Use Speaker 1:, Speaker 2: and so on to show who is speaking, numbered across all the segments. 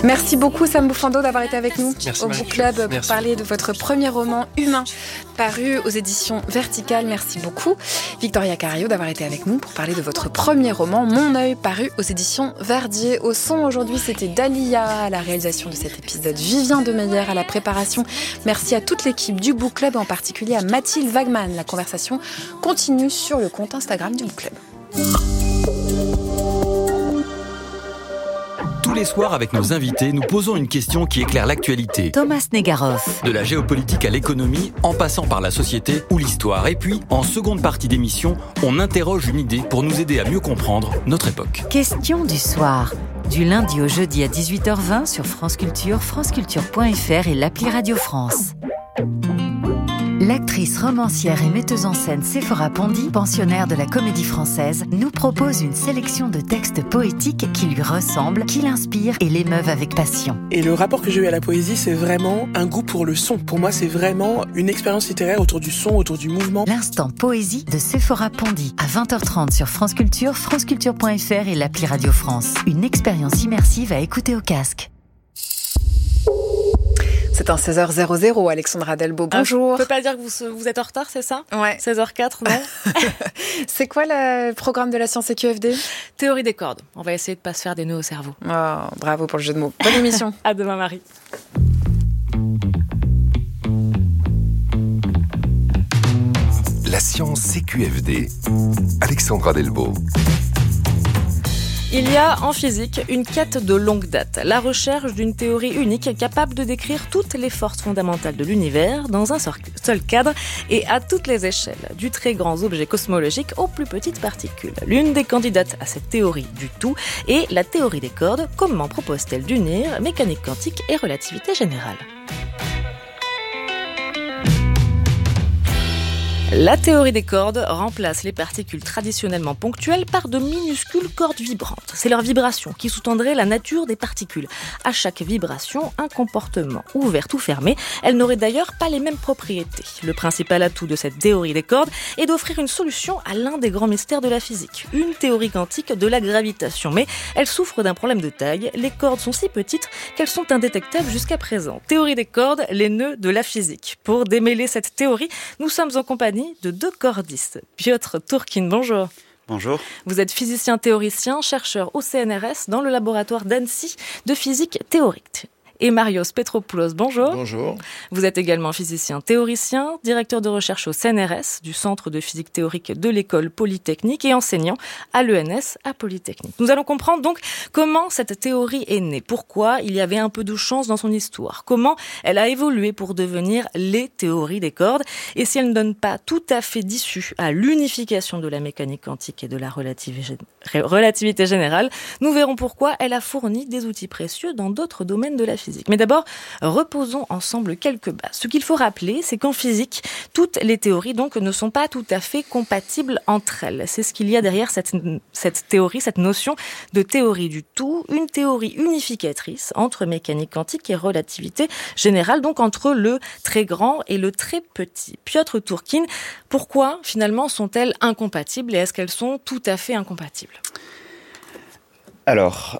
Speaker 1: Merci beaucoup Sam Boufando d'avoir été avec nous au
Speaker 2: Marie.
Speaker 1: Book Club pour
Speaker 2: Merci
Speaker 1: parler
Speaker 2: beaucoup.
Speaker 1: de votre premier roman Humain, paru aux éditions Verticales. Merci beaucoup. Victoria Carillo d'avoir été avec nous pour parler de votre premier roman Mon œil, paru aux éditions Verdier. Au son aujourd'hui, c'était Dalia à la réalisation de cet épisode, Vivien Demeyer à la préparation. Merci à toute l'équipe du Book Club, en particulier à Mathilde Wagman. La conversation continue sur le compte Instagram du Book Club.
Speaker 3: Tous les soirs, avec nos invités, nous posons une question qui éclaire l'actualité.
Speaker 4: Thomas Negaroff.
Speaker 3: De la géopolitique à l'économie, en passant par la société ou l'histoire. Et puis, en seconde partie d'émission, on interroge une idée pour nous aider à mieux comprendre notre époque.
Speaker 4: Question du soir. Du lundi au jeudi à 18h20 sur France Culture, franceculture.fr et l'appli Radio France. L'actrice, romancière et metteuse en scène Séphora Pondy, pensionnaire de la Comédie Française, nous propose une sélection de textes poétiques qui lui ressemblent, qui l'inspirent et l'émeuvent avec passion.
Speaker 5: Et le rapport que j'ai eu à la poésie, c'est vraiment un goût pour le son. Pour moi, c'est vraiment une expérience littéraire autour du son, autour du mouvement.
Speaker 4: L'instant poésie de Séphora Pondy, à 20h30 sur France Culture, franceculture.fr et l'appli Radio France. Une expérience immersive à écouter au casque.
Speaker 1: C'est un 16h00, Alexandra Delbo. Bonjour.
Speaker 6: On ne peut pas dire que vous êtes en retard, c'est ça ?
Speaker 1: Ouais.
Speaker 6: 16h04, non ?
Speaker 1: C'est quoi le programme de la science et QFD ?
Speaker 6: Théorie des cordes. On va essayer de ne pas se faire des nœuds au cerveau.
Speaker 1: Oh, bravo pour le jeu de mots. Bonne émission.
Speaker 6: À demain, Marie.
Speaker 7: La science CQFD. Alexandra Delbo.
Speaker 6: Il y a en physique une quête de longue date, la recherche d'une théorie unique capable de décrire toutes les forces fondamentales de l'univers dans un seul cadre et à toutes les échelles, du très grands objets cosmologiques aux plus petites particules. L'une des candidates à cette théorie du tout est la théorie des cordes. Comment propose-t-elle d'unir mécanique quantique et relativité générale ? La théorie des cordes remplace les particules traditionnellement ponctuelles par de minuscules cordes vibrantes. C'est leur vibration qui sous-tendrait la nature des particules. À chaque vibration, un comportement ouvert ou fermé. Elles n'auraient d'ailleurs pas les mêmes propriétés. Le principal atout de cette théorie des cordes est d'offrir une solution à l'un des grands mystères de la physique, une théorie quantique de la gravitation. Mais elle souffre d'un problème de taille. Les cordes sont si petites qu'elles sont indétectables jusqu'à présent. Théorie des cordes, les nœuds de la physique. Pour démêler cette théorie, nous sommes en compagnie de deux cordistes. Piotr Turkin, bonjour.
Speaker 8: Bonjour.
Speaker 6: Vous êtes physicien théoricien, chercheur au CNRS dans le laboratoire d'Annecy de physique théorique. Et Marios Petropoulos, bonjour.
Speaker 2: Bonjour.
Speaker 6: Vous êtes également physicien théoricien, directeur de recherche au CNRS, du Centre de physique théorique de l'École Polytechnique et enseignant à l'ENS à Polytechnique. Nous allons comprendre donc comment cette théorie est née, pourquoi il y avait un peu de chance dans son histoire, comment elle a évolué pour devenir les théories des cordes, et si elle ne donne pas tout à fait d'issue à l'unification de la mécanique quantique et de la relativité générale, nous verrons pourquoi elle a fourni des outils précieux dans d'autres domaines de la physique. Mais d'abord, reposons ensemble quelques bases. Ce qu'il faut rappeler, c'est qu'en physique, toutes les théories donc ne sont pas tout à fait compatibles entre elles. C'est ce qu'il y a derrière cette théorie, cette notion de théorie du tout, une théorie unificatrice entre mécanique quantique et relativité générale, donc entre le très grand et le très petit. Piotr Turkin, pourquoi finalement sont-elles incompatibles et est-ce qu'elles sont tout à fait incompatibles ?
Speaker 8: Alors,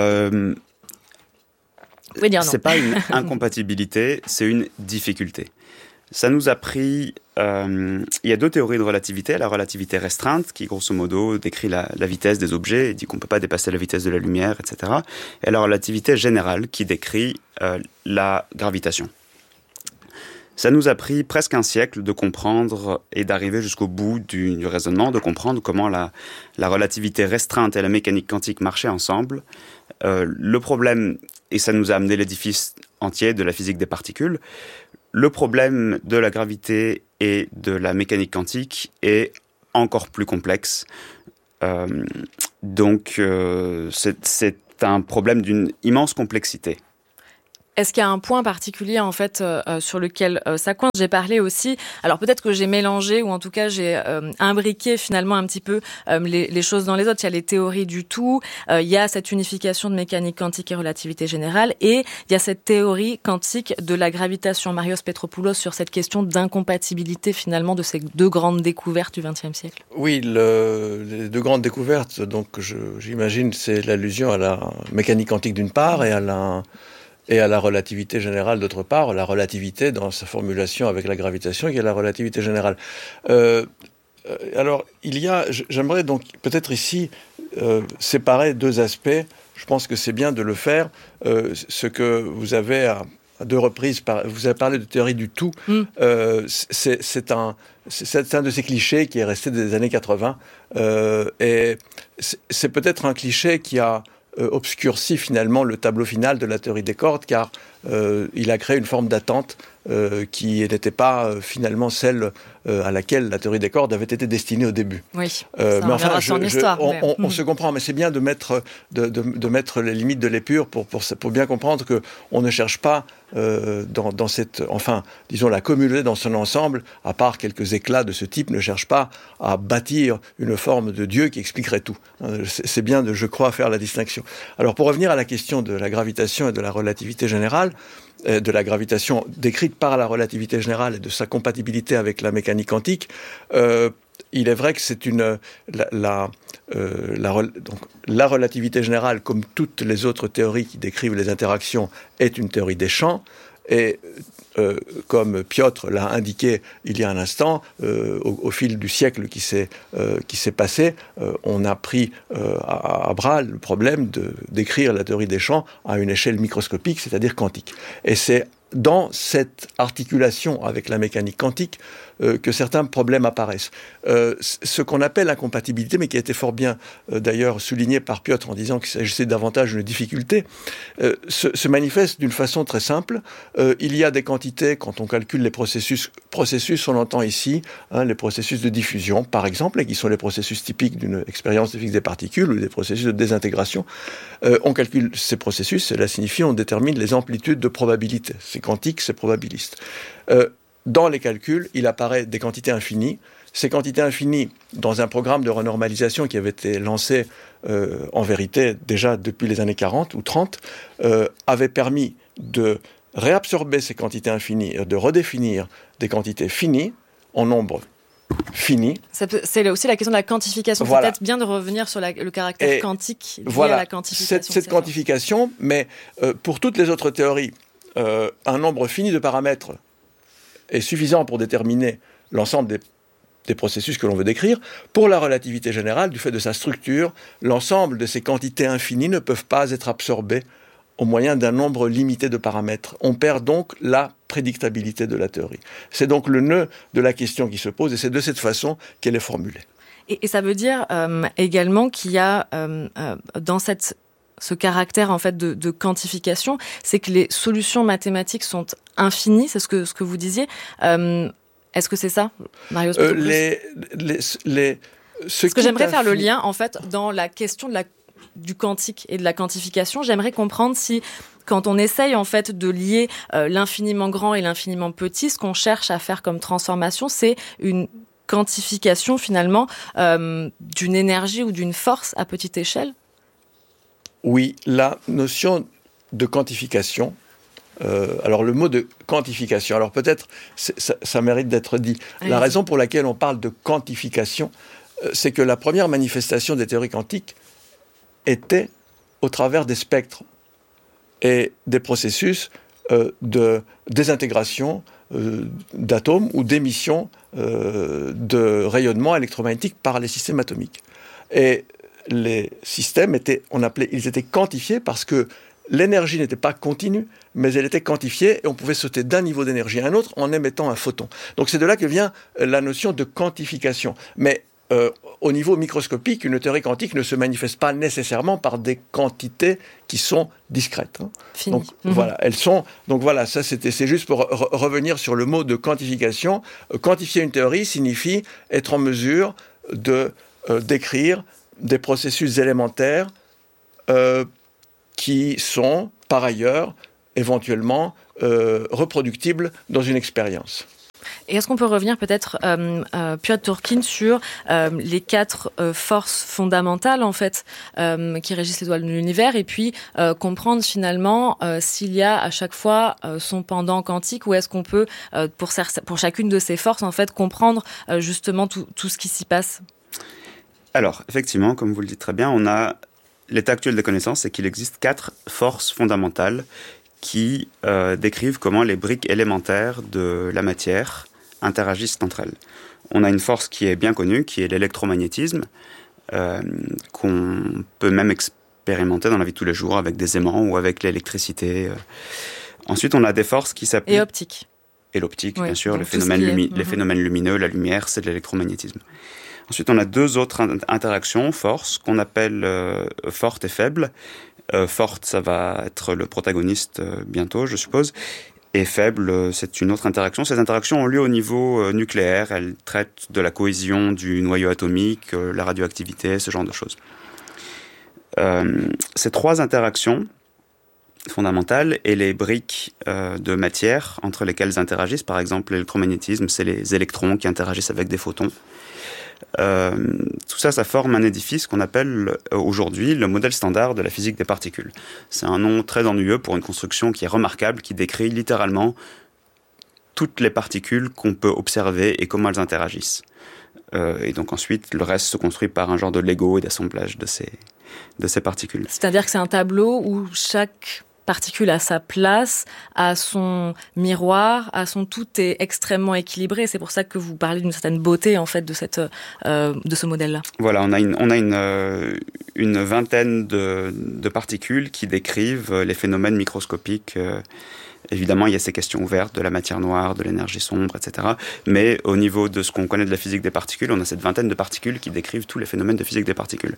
Speaker 6: c'est
Speaker 8: pas une incompatibilité, c'est une difficulté. Ça nous a pris... il y a deux théories de relativité. La relativité restreinte, qui grosso modo décrit la vitesse des objets et dit qu'on ne peut pas dépasser la vitesse de la lumière, etc. Et la relativité générale, qui décrit la gravitation. Ça nous a pris presque un siècle de comprendre et d'arriver jusqu'au bout du raisonnement, de comprendre comment la relativité restreinte et la mécanique quantique marchaient ensemble. Le problème, et ça nous a amené l'édifice entier de la physique des particules, le problème de la gravité et de la mécanique quantique est encore plus complexe. Donc c'est un problème d'une immense complexité.
Speaker 6: Est-ce qu'il y a un point particulier en fait sur lequel ça coince? J'ai parlé aussi, alors peut-être que j'ai mélangé ou en tout cas j'ai imbriqué finalement un petit peu les choses dans les autres. Il y a les théories du tout, il y a cette unification de mécanique quantique et relativité générale, et il y a cette théorie quantique de la gravitation. Marios Petropoulos sur cette question d'incompatibilité finalement de ces deux grandes découvertes du XXe siècle.
Speaker 2: Oui, les deux grandes découvertes, donc j'imagine c'est l'allusion à la mécanique quantique d'une part et à la relativité générale d'autre part, la relativité dans sa formulation avec la gravitation qui est la relativité générale. Alors, j'aimerais donc peut-être ici séparer deux aspects. Je pense que c'est bien de le faire. Ce que vous avez à deux reprises, vous avez parlé de théorie du tout. C'est un de ces clichés qui est resté des années 80. Et c'est peut-être un cliché qui a obscurci finalement le tableau final de la théorie des cordes, car il a créé une forme d'attente qui n'était pas finalement celle à laquelle la théorie des cordes avait été destinée au début.
Speaker 6: Oui,
Speaker 2: mais enfin,
Speaker 6: on
Speaker 2: se comprend, mais c'est bien de mettre les limites de l'épure pour bien comprendre qu'on ne cherche pas dans cette, enfin, disons la communauté dans son ensemble, à part quelques éclats de ce type, ne cherche pas à bâtir une forme de Dieu qui expliquerait tout. C'est bien je crois, faire la distinction. Alors pour revenir à la question de la gravitation et de la relativité générale, de la gravitation décrite par la relativité générale et de sa compatibilité avec la mécanique quantique, il est vrai que c'est donc, la relativité générale, comme toutes les autres théories qui décrivent les interactions, est une théorie des champs. Et comme Piotr l'a indiqué il y a un instant, au fil du siècle qui s'est passé, on a pris à bras le problème d'écrire la théorie des champs à une échelle microscopique, c'est-à-dire quantique. Et c'est dans cette articulation avec la mécanique quantique que certains problèmes apparaissent. Ce qu'on appelle l'incompatibilité, mais qui a été fort bien d'ailleurs souligné par Piotr en disant qu'il s'agissait davantage d'une difficulté, se manifeste d'une façon très simple. Il y a des quantités, quand on calcule les processus on entend ici les processus de diffusion, par exemple, et qui sont les processus typiques d'une expérience de physique des particules ou des processus de désintégration. On calcule ces processus, cela signifie on détermine les amplitudes de probabilité. C'est quantique, c'est probabiliste. Dans les calculs, il apparaît des quantités infinies. Ces quantités infinies, dans un programme de renormalisation qui avait été lancé en vérité déjà depuis les années 40 ou 30, avaient permis de réabsorber ces quantités infinies, de redéfinir des quantités finies en nombre fini.
Speaker 6: C'est aussi la question de la quantification.
Speaker 2: Voilà.
Speaker 6: C'est peut-être bien de revenir sur le caractère quantique lié à la quantification.
Speaker 2: Cette quantification, mais pour toutes les autres théories, un nombre fini de paramètres est suffisant pour déterminer l'ensemble des processus que l'on veut décrire. Pour la relativité générale, du fait de sa structure, l'ensemble de ces quantités infinies ne peuvent pas être absorbées au moyen d'un nombre limité de paramètres. On perd donc la prédictabilité de la théorie. C'est donc le nœud de la question qui se pose, et c'est de cette façon qu'elle est formulée.
Speaker 6: Et ça veut dire également qu'il y a dans ce caractère en fait de quantification, c'est que les solutions mathématiques sont infinies, c'est ce que vous disiez. Est-ce que c'est ça, Marios?
Speaker 2: Parce
Speaker 6: que j'aimerais faire le lien en fait dans la question du quantique et de la quantification. J'aimerais comprendre si, quand on essaye en fait de lier l'infiniment grand et l'infiniment petit, ce qu'on cherche à faire comme transformation, c'est une quantification finalement d'une énergie ou d'une force à petite échelle. Oui,
Speaker 2: la notion de quantification, alors le mot de quantification, alors peut-être ça mérite d'être dit. La raison pour laquelle on parle de quantification, c'est que la première manifestation des théories quantiques était au travers des spectres et des processus de désintégration d'atomes ou d'émission de rayonnement électromagnétique par les systèmes atomiques. Et les systèmes ils étaient quantifiés parce que l'énergie n'était pas continue, mais elle était quantifiée et on pouvait sauter d'un niveau d'énergie à un autre en émettant un photon. Donc c'est de là que vient la notion de quantification. Mais au niveau microscopique, une théorie quantique ne se manifeste pas nécessairement par des quantités qui sont discrètes. Donc voilà, elles sont. Donc voilà, ça c'est juste pour revenir sur le mot de quantification. Quantifier une théorie signifie être en mesure de décrire des processus élémentaires qui sont par ailleurs éventuellement reproductibles dans une expérience.
Speaker 6: Et est-ce qu'on peut revenir peut-être, Piotr Turkin, sur les 4 forces fondamentales en fait qui régissent les lois de l'univers, et puis comprendre finalement s'il y a à chaque fois son pendant quantique, ou est-ce qu'on peut pour chacune de ces forces en fait comprendre justement tout ce qui s'y passe?
Speaker 8: Alors effectivement, comme vous le dites très bien, on a l'état actuel des connaissances, c'est qu'il existe 4 forces fondamentales qui décrivent comment les briques élémentaires de la matière interagissent entre elles. On a une force qui est bien connue, qui est l'électromagnétisme, qu'on peut même expérimenter dans la vie de tous les jours avec des aimants ou avec l'électricité. Ensuite, on a des forces qui s'appliquent...
Speaker 6: Et optique.
Speaker 8: Et l'optique,
Speaker 6: oui,
Speaker 8: bien sûr, les phénomènes lumineux, la lumière, c'est de l'électromagnétisme. Ensuite, on a 2 autres interactions, forces, qu'on appelle fortes et faibles. Forte, ça va être le protagoniste bientôt, je suppose. Et faible, c'est une autre interaction. Ces interactions ont lieu au niveau nucléaire. Elles traitent de la cohésion du noyau atomique, la radioactivité, ce genre de choses. Ces 3 interactions fondamentales et les briques de matière entre lesquelles elles interagissent, par exemple l'électromagnétisme, c'est les électrons qui interagissent avec des photons. Tout ça, ça forme un édifice qu'on appelle aujourd'hui le modèle standard de la physique des particules. C'est un nom très ennuyeux pour une construction qui est remarquable, qui décrit littéralement toutes les particules qu'on peut observer et comment elles interagissent. Et donc ensuite, le reste se construit par un genre de Lego et d'assemblage de ces particules.
Speaker 6: C'est-à-dire que c'est un tableau où chaque particule à sa place, à son miroir, à son tout est extrêmement équilibré. C'est pour ça que vous parlez d'une certaine beauté en fait de ce modèle-là.
Speaker 8: Voilà, on a une vingtaine de particules qui décrivent les phénomènes microscopiques. Évidemment, il y a ces questions ouvertes de la matière noire, de l'énergie sombre, etc. Mais au niveau de ce qu'on connaît de la physique des particules, on a cette vingtaine de particules qui décrivent tous les phénomènes de physique des particules.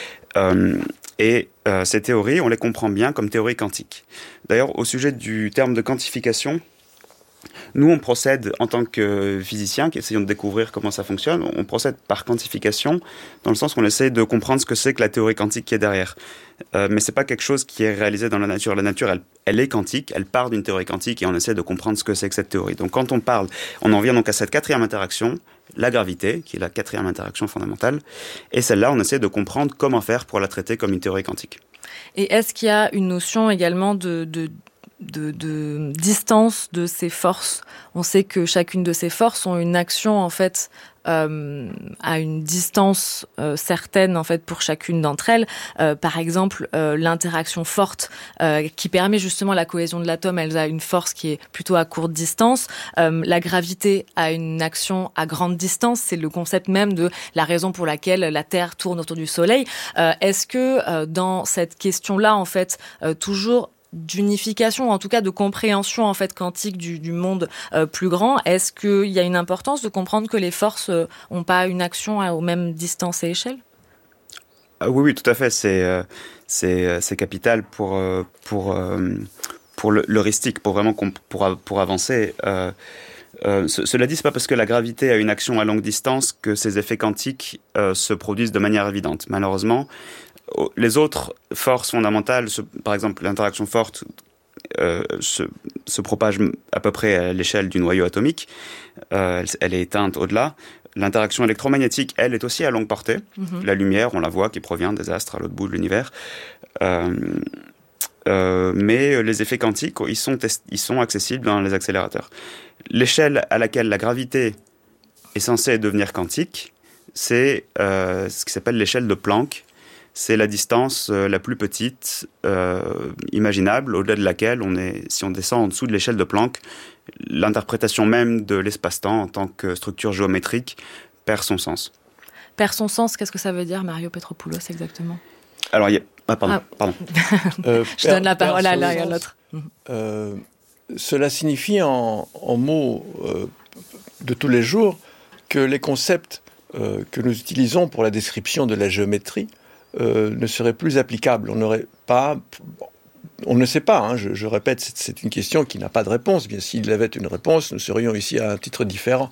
Speaker 8: Ces théories, on les comprend bien comme théories quantiques. D'ailleurs, au sujet du terme de quantification, nous, on procède en tant que physiciens qui essayons de découvrir comment ça fonctionne, on procède par quantification, dans le sens qu'on essaie de comprendre ce que c'est que la théorie quantique qui est derrière. Mais c'est pas quelque chose qui est réalisé dans la nature. La nature, elle est quantique, elle part d'une théorie quantique et on essaie de comprendre ce que c'est que cette théorie. Donc quand on en vient donc à cette 4e interaction, la gravité, qui est la 4e interaction fondamentale, et celle-là, on essaie de comprendre comment faire pour la traiter comme une théorie quantique.
Speaker 6: Et est-ce qu'il y a une notion également de distance de ces forces? On sait que chacune de ces forces ont une action en fait à une distance certaine en fait pour chacune d'entre elles. Par exemple, l'interaction forte qui permet justement la cohésion de l'atome, elle a une force qui est plutôt à courte distance. La gravité a une action à grande distance. C'est le concept même de la raison pour laquelle la Terre tourne autour du Soleil. Est-ce que dans cette question-là, en fait, toujours d'unification, en tout cas de compréhension en fait quantique du monde plus grand, est-ce qu'il y a une importance de comprendre que les forces n'ont pas une action aux mêmes distances et échelles?
Speaker 8: Oui, tout à fait. C'est capital pour l'heuristique, pour vraiment pour avancer. Cela dit, c'est pas parce que la gravité a une action à longue distance que ces effets quantiques se produisent de manière évidente. Malheureusement, les autres forces fondamentales, par exemple l'interaction forte, se propage à peu près à l'échelle du noyau atomique. Elle est éteinte au-delà. L'interaction électromagnétique, elle, est aussi à longue portée. Mm-hmm. La lumière, on la voit, qui provient des astres à l'autre bout de l'univers. Mais les effets quantiques, ils sont accessibles dans les accélérateurs. L'échelle à laquelle la gravité est censée devenir quantique, c'est ce qui s'appelle l'échelle de Planck. C'est la distance la plus petite imaginable, au-delà de laquelle si on descend en dessous de l'échelle de Planck, l'interprétation même de l'espace-temps en tant que structure géométrique perd son sens.
Speaker 6: Perd son sens, qu'est-ce que ça veut dire, Mario Petropoulos, exactement?
Speaker 8: Alors, pardon.
Speaker 6: Je donne la parole à l'un et à l'autre.
Speaker 2: Cela signifie en mots de tous les jours que les concepts que nous utilisons pour la description de la géométrie ne seraient plus applicables. On ne sait pas, hein, je répète, c'est une question qui n'a pas de réponse. Bien, s'il avait une réponse, nous serions ici à un titre différent.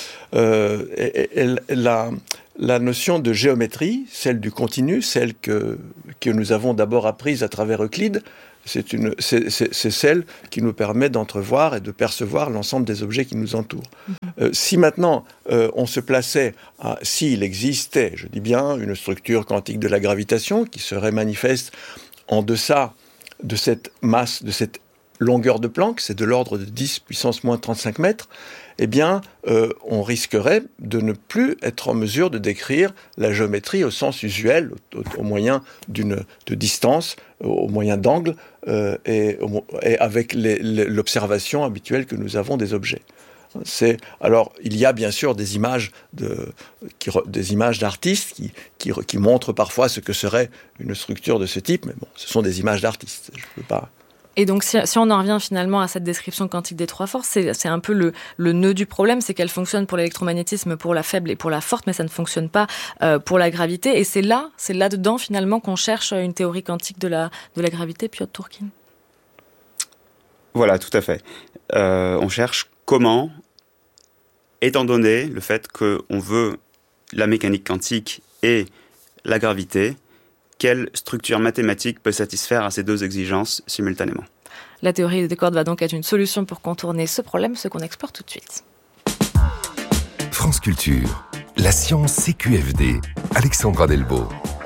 Speaker 2: La notion de géométrie, celle du continu, celle que nous avons d'abord apprise à travers Euclide, c'est celle qui nous permet d'entrevoir et de percevoir l'ensemble des objets qui nous entourent. Si maintenant on se plaçait s'il existait, je dis bien, une structure quantique de la gravitation qui serait manifeste en deçà de cette masse, de cette longueur de Planck, c'est de l'ordre de 10 puissance moins 35 mètres, eh bien, on risquerait de ne plus être en mesure de décrire la géométrie au sens usuel, au moyen de distance, au moyen d'angle, et avec l'observation habituelle que nous avons des objets. Alors, il y a bien sûr des images d'artistes qui montrent parfois ce que serait une structure de ce type, mais bon, ce sont des images d'artistes. Je ne peux pas...
Speaker 6: Et donc, si on en revient finalement à cette description quantique des trois forces, c'est un peu le nœud du problème, c'est qu'elle fonctionne pour l'électromagnétisme, pour la faible et pour la forte, mais ça ne fonctionne pas pour la gravité. Et c'est là-dedans finalement qu'on cherche une théorie quantique de la gravité, Piotr Tourkin.
Speaker 8: Voilà, tout à fait. On cherche comment, étant donné le fait qu'on veut la mécanique quantique et la gravité, quelle structure mathématique peut satisfaire à ces deux exigences simultanément.
Speaker 6: La théorie des cordes va donc être une solution pour contourner ce problème, ce qu'on explore tout de suite.
Speaker 7: France Culture, la science CQFD, Alexandra Delbo.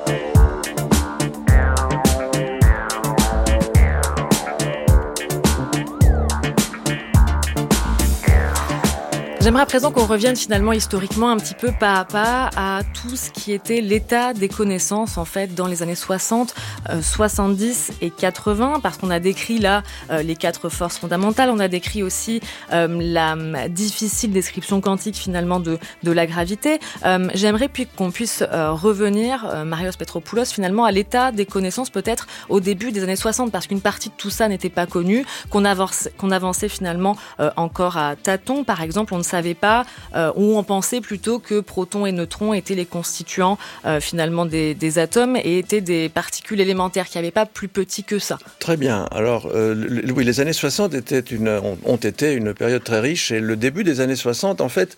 Speaker 6: J'aimerais à présent qu'on revienne finalement historiquement un petit peu pas à pas à tout ce qui était l'état des connaissances en fait dans les années 60, 70 et 80 parce qu'on a décrit là les quatre forces fondamentales, on a décrit aussi la difficile description quantique finalement de la gravité. J'aimerais puis qu'on puisse revenir, Marios Petropoulos, finalement à l'état des connaissances peut-être au début des années 60 parce qu'une partie de tout ça n'était pas connue, qu'on avançait finalement encore à tâtons. Par exemple, on ne savait pas, ou on pensait plutôt que protons et neutrons étaient les constituants finalement des atomes et étaient des particules élémentaires, qui n'avaient pas plus petit que ça.
Speaker 2: Très bien. Alors, oui, les années 60 ont été une période très riche, et le début des années 60, en fait,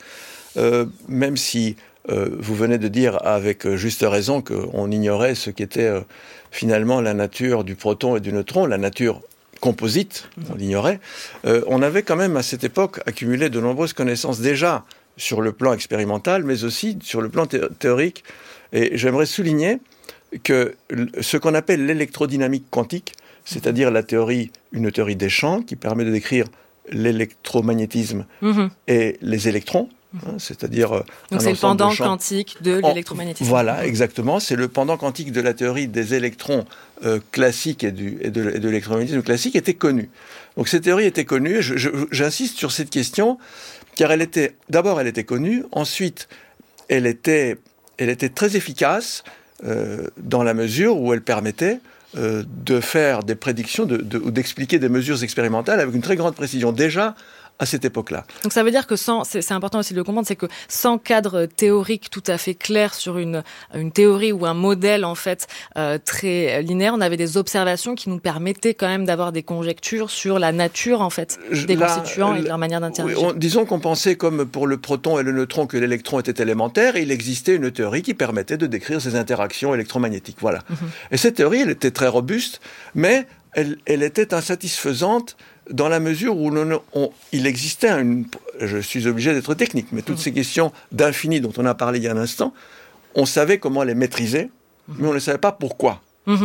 Speaker 2: même si vous venez de dire avec juste raison qu'on ignorait ce qu'était finalement la nature du proton et du neutron, la nature composite, on l'ignorait, on avait quand même à cette époque accumulé de nombreuses connaissances déjà sur le plan expérimental, mais aussi sur le plan théorique. Et j'aimerais souligner que ce qu'on appelle l'électrodynamique quantique, c'est-à-dire une théorie des champs qui permet de décrire l'électromagnétisme et les électrons, c'est-à dire
Speaker 6: donc c'est le pendant quantique de l'électromagnétisme.
Speaker 2: Voilà, exactement. C'est le pendant quantique de la théorie des électrons classiques et de l'électromagnétisme classique était connu. Donc cette théorie était connue. J'insiste sur cette question car elle était connue. Ensuite, elle était très efficace dans la mesure où elle permettait de faire des prédictions ou d'expliquer des mesures expérimentales avec une très grande précision. Déjà, à cette époque-là.
Speaker 6: Donc ça veut dire que c'est important aussi de le comprendre, c'est que sans cadre théorique tout à fait clair sur une théorie ou un modèle en fait très linéaire, on avait des observations qui nous permettaient quand même d'avoir des conjectures sur la nature en fait des constituants et de leur manière d'interagir.
Speaker 2: Disons qu'on pensait comme pour le proton et le neutron que l'électron était élémentaire, et il existait une théorie qui permettait de décrire ces interactions électromagnétiques. Voilà. Et cette théorie, elle était très robuste, mais elle était insatisfaisante dans la mesure où il existait je suis obligé d'être technique, mais toutes ces questions d'infini dont on a parlé il y a un instant, on savait comment les maîtriser, mais on ne savait pas pourquoi.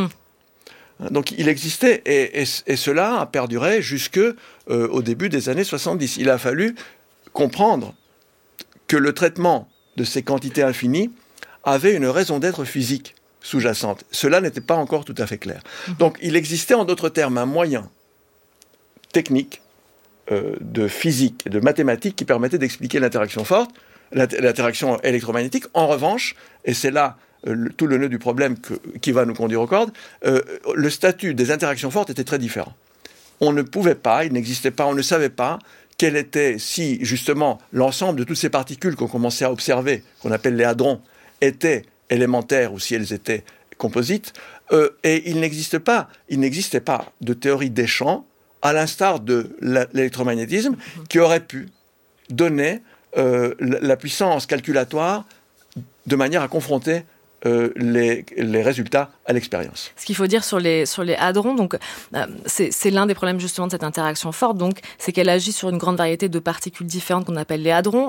Speaker 2: Donc il existait, et cela a perduré jusqu'au début des années 70. Il a fallu comprendre que le traitement de ces quantités infinies avait une raison d'être physique sous-jacente. Cela n'était pas encore tout à fait clair. Donc il existait en d'autres termes un moyen technique, de physique et de mathématiques qui permettait d'expliquer l'interaction forte, l'interaction électromagnétique. En revanche, et c'est là tout le nœud du problème qui va nous conduire aux cordes, le statut des interactions fortes était très différent. On ne pouvait pas, il n'existait pas, on ne savait pas quel était, si justement l'ensemble de toutes ces particules qu'on commençait à observer, qu'on appelle les hadrons, étaient élémentaires ou si elles étaient composites, et il n'existait pas de théorie des champs à l'instar de l'électromagnétisme, qui aurait pu donner la puissance calculatoire de manière à confronter les résultats à l'expérience.
Speaker 6: Ce qu'il faut dire sur les hadrons, donc c'est l'un des problèmes justement de cette interaction forte, donc c'est qu'elle agit sur une grande variété de particules différentes qu'on appelle les hadrons.